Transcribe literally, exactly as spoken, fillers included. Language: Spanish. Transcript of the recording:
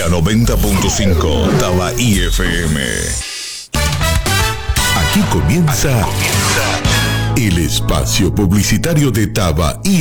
Mega noventa punto cinco Tabaí F M. Aquí comienza, Aquí comienza el espacio publicitario de Tabaí